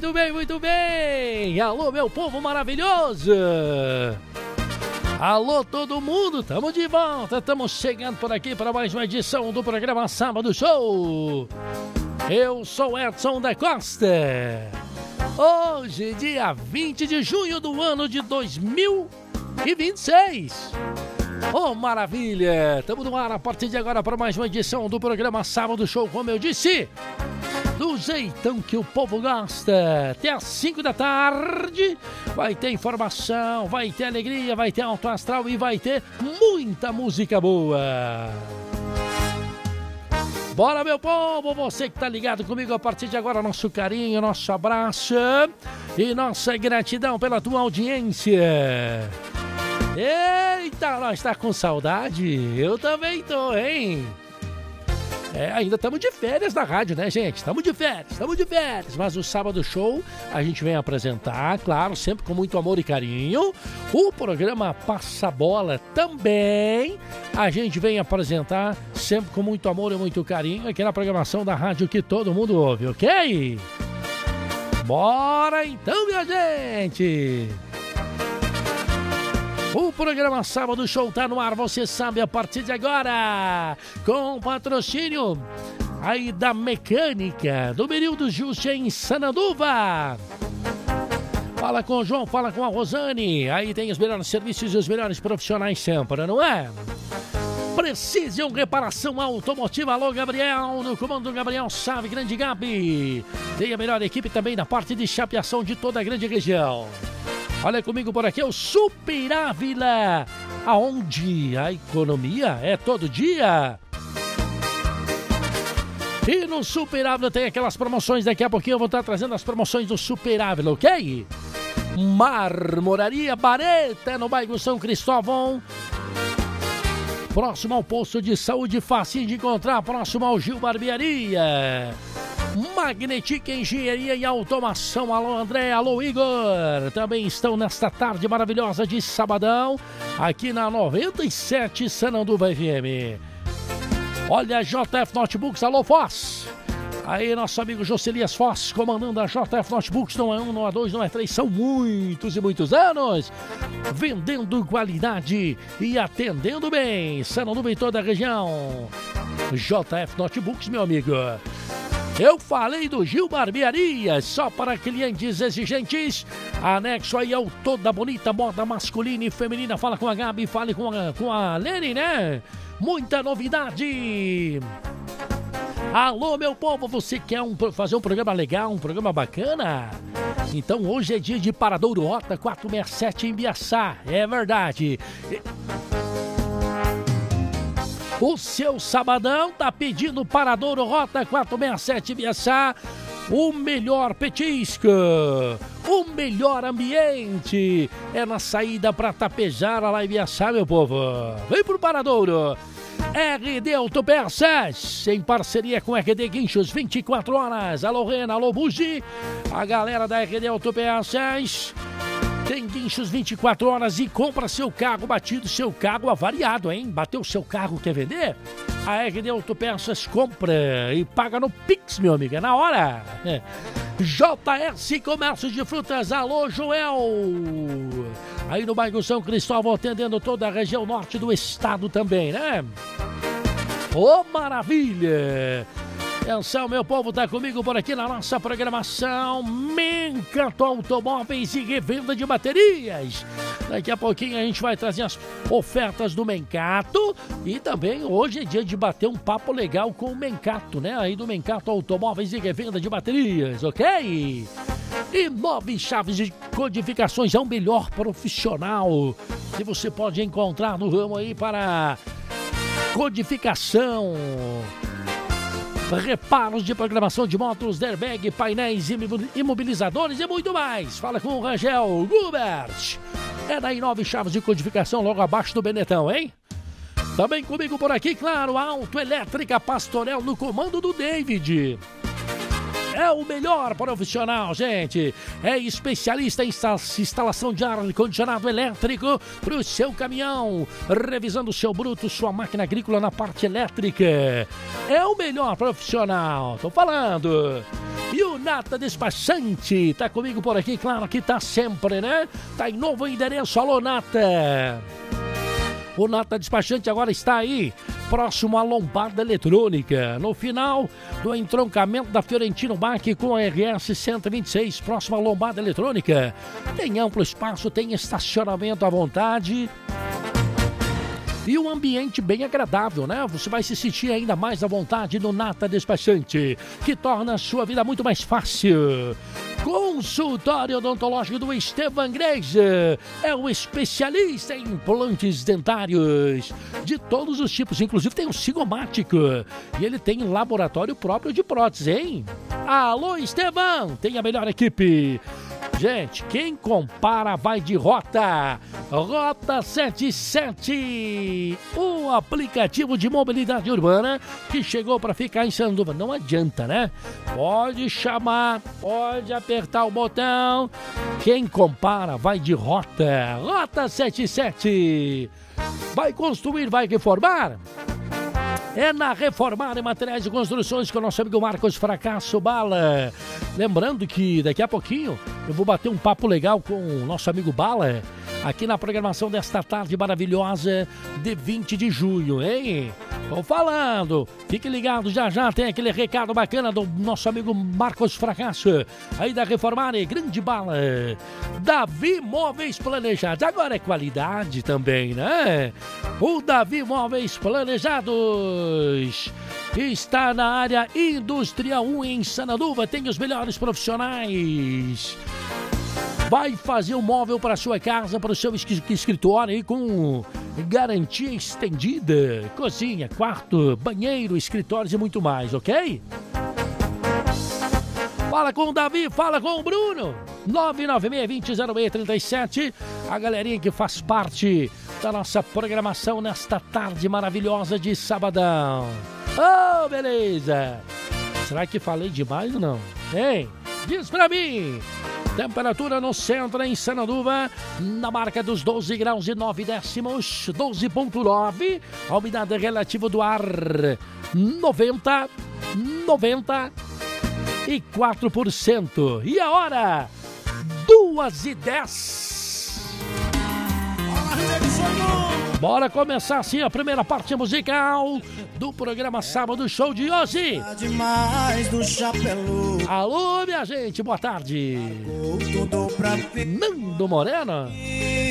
muito bem, muito bem. Alô, meu povo maravilhoso. Alô, todo mundo, estamos de volta, estamos chegando por aqui para mais uma edição do programa Sábado Show. Eu sou Edson da Costa. Hoje, dia 20 de junho do ano de 2026. Oh, maravilha! Estamos no ar a partir de agora para mais uma edição do programa Sábado Show, como eu disse, do jeitão que o povo gosta. Até às 5 da tarde vai ter informação, vai ter alegria, vai ter alto astral e vai ter muita música boa. Bora, meu povo, você que tá ligado comigo a partir de agora, nosso carinho, nosso abraço e nossa gratidão pela tua audiência. Eita, nós tá com saudade? Eu também tô, hein? Ainda estamos de férias na rádio, né, gente? Estamos de férias. Mas o Sábado Show a gente vem apresentar, claro, sempre com muito amor e carinho. O programa Passa Bola também a gente vem apresentar sempre com muito amor e muito carinho aqui na programação da rádio que todo mundo ouve, ok? Bora então, minha gente! O programa Sábado Show tá no ar, você sabe, a partir de agora, com patrocínio aí da Mecânica, do Benildo Justi em Sananduva. Fala com o João, fala com a Rosane, aí tem os melhores serviços e os melhores profissionais sempre, não é? Precisam reparação automotiva, alô Gabriel, no comando do Gabriel Save, Grande Gabi. Tem a melhor equipe também na parte de chapeação de toda a grande região. Olha comigo por aqui, o Super Ávila, aonde a economia é todo dia. E no Super Ávila tem aquelas promoções, daqui a pouquinho eu vou estar trazendo as promoções do Super Ávila, ok? Marmoraria Bareta, no bairro São Cristóvão. Próximo ao posto de saúde, facinho de encontrar, próximo ao Gil Barbearia. Magnetic Engenharia e Automação, alô André, alô Igor, também estão nesta tarde maravilhosa de sabadão, aqui na 97 Sananduva FM. Olha a JF Notebooks, alô Foz, aí nosso amigo Jocelias Foz, comandando a JF Notebooks, não é um, não é dois, não é três, são muitos e muitos anos, vendendo qualidade e atendendo bem, Sananduva em toda a região. JF Notebooks, meu amigo. Eu falei do Gil Barbearia, só para clientes exigentes. Anexo aí ao Toda Bonita, moda masculina e feminina. Fala com a Gabi, fale com a Lene, né? Muita novidade. Alô, meu povo, você quer fazer um programa legal, um programa bacana? Então hoje é dia de Paradouro Rota 467 em Biaçá, é verdade. O seu sabadão tá pedindo Paradouro Rota 467 Biaçá, o melhor petisco, o melhor ambiente, é na saída pra Tapejara lá em Biaçá, meu povo. Vem pro Paradouro. RD Autopeças, em parceria com RD Guinchos, 24 horas. Alô Rena, alô Bugi, a galera da RD Autopeças. Tem guinchos 24 horas e compra seu carro batido, seu carro avariado, hein? Bateu seu carro, quer vender? A RD Autopeças compra e paga no Pix, meu amigo, é na hora. JS Comércio de Frutas, alô Joel. Aí no bairro São Cristóvão, atendendo toda a região norte do estado também, né? Ô, maravilha! Atenção, meu povo, tá comigo por aqui na nossa programação Mencato Automóveis e Revenda de Baterias. Daqui a pouquinho a gente vai trazer as ofertas do Mencato e também hoje é dia de bater um papo legal com o Mencato, né? Aí do Mencato Automóveis e Revenda de Baterias, ok? E 9 chaves de codificações é o melhor profissional que você pode encontrar no ramo aí para codificação, reparos de programação de motos, airbag, painéis, imobilizadores e muito mais. Fala com o Rangel Gubert. É daí 9 chaves de codificação logo abaixo do Benetão, hein? Também comigo por aqui, claro, a Autoelétrica Pastorel no comando do David. É o melhor profissional, gente. É especialista em instalação de ar-condicionado elétrico para o seu caminhão. Revisando o seu bruto, sua máquina agrícola na parte elétrica. É o melhor profissional, tô falando. E o Nata Despachante tá comigo por aqui, claro que tá sempre, né? Tá em novo endereço, alô Nata. O Nata Despachante agora está aí, próximo à Lombarda Eletrônica, no final do entroncamento da Fiorentino Bach com a RS 126, próximo à Lombarda Eletrônica. Tem amplo espaço, tem estacionamento à vontade e um ambiente bem agradável, né? Você vai se sentir ainda mais à vontade no Nata Despachante, que torna a sua vida muito mais fácil. Consultório odontológico do Estevan Greja é o especialista em implantes dentários de todos os tipos, inclusive tem um cigomático e ele tem laboratório próprio de prótese, hein? Alô, Estevan, tem a melhor equipe. Gente, quem compara vai de Rota. Rota 77, o aplicativo de mobilidade urbana que chegou para ficar em Sanduva. Não adianta, né? Pode chamar, pode apertar o botão. Quem compara vai de Rota. Rota 77. Vai construir, vai reformar? É na Reformar em Materiais de Construções com o nosso amigo Marcos Fracasso Bala. Lembrando que daqui a pouquinho eu vou bater um papo legal com o nosso amigo Bala aqui na programação desta tarde maravilhosa de 20 de junho, hein? Tô falando, fique ligado, já já tem aquele recado bacana do nosso amigo Marcos Fracasso, aí da Reformar, grande Bala. Davi Móveis Planejados, agora é qualidade também, né? O Davi Móveis Planejados está na área Industrial 1 em Sananduva, tem os melhores profissionais. Vai fazer um móvel para sua casa, para o seu escritório aí com garantia estendida. Cozinha, quarto, banheiro, escritórios e muito mais, ok? Fala com o Davi, fala com o Bruno. 996-20-0637. A galerinha que faz parte da nossa programação nesta tarde maravilhosa de sabadão. Oh, beleza! Será que falei demais ou não? Hein? Diz pra mim! Temperatura no centro em Sananduva, na marca dos 12 graus e 9 décimos, 12,9. A umidade relativa do ar, 94%. E a hora, 2h10. Bora começar assim a primeira parte musical do programa Sábado Show de hoje. Alô, minha gente, boa tarde. Nando Moreno.